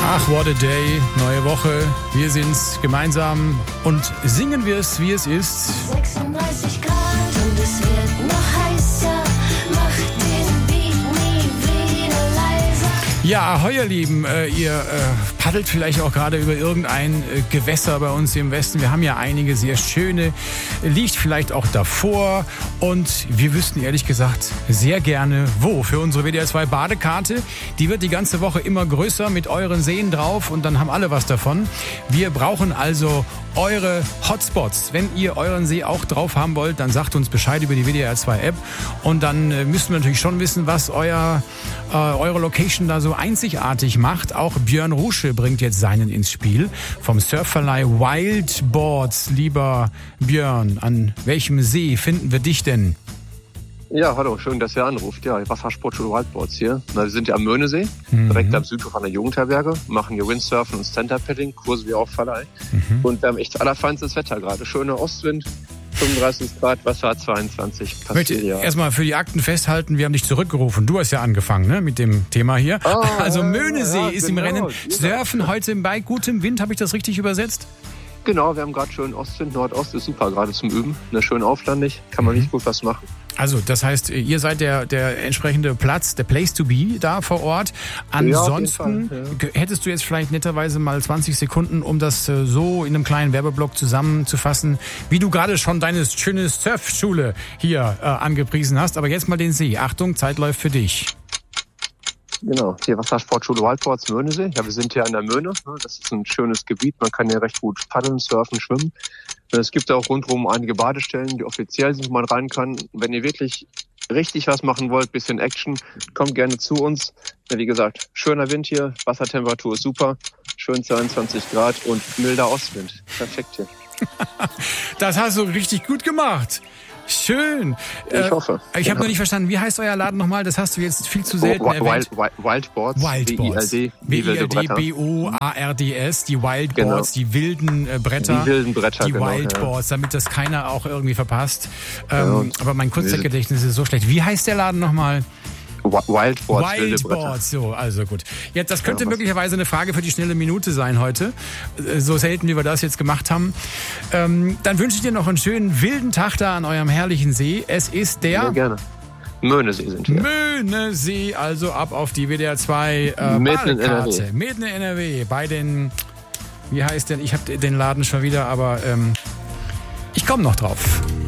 Ach, what a day, neue Woche, wir sind's gemeinsam und singen wir es, wie es ist. 36 Grad und es wird noch heißer, macht den Beat nie wieder leiser. Ja, ahoi ihr Lieben, ihr paddelt vielleicht auch gerade über irgendein Gewässer bei uns im Westen. Wir haben ja einige sehr schöne, liegt vielleicht auch davor und wir wüssten ehrlich gesagt sehr gerne wo. Für unsere WDR 2 Badekarte, die wird die ganze Woche immer größer mit euren Seen drauf und dann haben alle was davon. Wir brauchen also eure Hotspots. Wenn ihr euren See auch drauf haben wollt, dann sagt uns Bescheid über die WDR 2 App und dann müssen wir natürlich schon wissen, was eure Location da so einzigartig macht. Auch Björn Rusche bringt jetzt seinen ins Spiel vom Surfverleih Wildboards. Lieber Björn, an welchem See finden wir dich denn? Ja, hallo, schön, dass ihr anruft. Ja, Wassersportschule Wildboards hier. Wir sind ja am Möhnesee, direkt am Südhof an der Jugendherberge, machen hier Windsurfen und Stand-Up-Paddling, Kurse wie auch Verleih. Und wir haben echt allerfeinstes Wetter gerade. Schöner Ostwind, 35 Grad, Wasser 22. Ich möchte erstmal für die Akten festhalten, wir haben dich zurückgerufen. Du hast ja angefangen, ne, mit dem Thema hier. Also Möhnesee ist im Rennen. Surfen heute bei gutem Wind, habe ich das richtig übersetzt? Genau, wir haben gerade schön Ostwind, Nordost ist super, gerade zum Üben. Schön auflandig, kann man nicht gut was machen. Also, das heißt, ihr seid der entsprechende Platz, der Place to be da vor Ort. Ansonsten hättest du jetzt vielleicht netterweise mal 20 Sekunden, um das so in einem kleinen Werbeblock zusammenzufassen, wie du gerade schon deine schöne Surfschule hier angepriesen hast. Aber jetzt mal den See. Achtung, Zeit läuft für dich. Genau, hier Wassersportschule Wildboards Möhnesee. Ja, wir sind hier an der Möhne. Das ist ein schönes Gebiet. Man kann hier recht gut paddeln, surfen, schwimmen. Es gibt auch rundherum einige Badestellen, die offiziell sind, wo man rein kann. Wenn ihr wirklich richtig was machen wollt, bisschen Action, kommt gerne zu uns. Ja, wie gesagt, schöner Wind hier, Wassertemperatur ist super, schön 22 Grad und milder Ostwind. Perfekt hier. Das hast du richtig gut gemacht. Schön. Ich hoffe. Ich habe noch nicht verstanden, wie heißt euer Laden nochmal? Das hast du jetzt viel zu selten erwähnt. Wildboards. W-I-L-D-B-O-A-R-D-S. Die Wildboards, genau. Die wilden Bretter. Die wilden Bretter, Die genau, Wildboards, damit das keiner auch irgendwie verpasst. Aber mein Kurzzeitgedächtnis ist so schlecht. Wie heißt der Laden nochmal? Wildboards, so, also gut. Jetzt, das könnte möglicherweise eine Frage für die schnelle Minute sein heute. So selten, wie wir das jetzt gemacht haben. Dann wünsche ich dir noch einen schönen wilden Tag da an eurem herrlichen See. Es ist der... Ja, gerne. Möhnesee sind wir. Möhnesee, also ab auf die WDR 2 Badekarte. Mitten in NRW. Bei den... Wie heißt denn? Ich habe den Laden schon wieder, aber ich komme noch drauf.